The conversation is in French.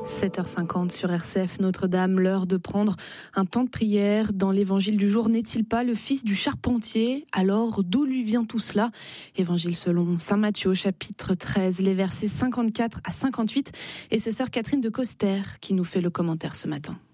7h50 sur RCF Notre-Dame, l'heure de prendre un temps de prière. Dans l'évangile du jour, n'est-il pas le fils du charpentier? Alors, d'où lui vient tout cela? Évangile selon saint Matthieu, chapitre 13, les versets 54 à 58. Et c'est sœur Catherine de Coster qui nous fait le commentaire ce matin.